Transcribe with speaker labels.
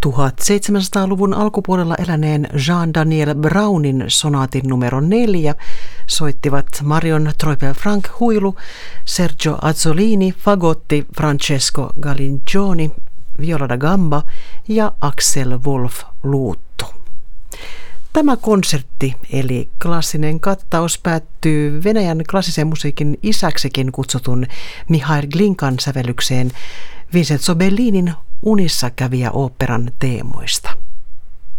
Speaker 1: 1700-luvun alkupuolella eläneen Jean Daniel Brownin sonaatin numero 4 soittivat Marion Treubel-Franck huilu, Sergio Azzolini fagotti, Francesco Galigioni viola da gamba ja Axel Wolf luuttu. Tämä konsertti, eli klassinen kattaus, päättyy Venäjän klassisen musiikin isäksikin kutsutun Mihail Glinkan sävellykseen Vincenzo Bellinin Unissa kävijä oopperan teemoista.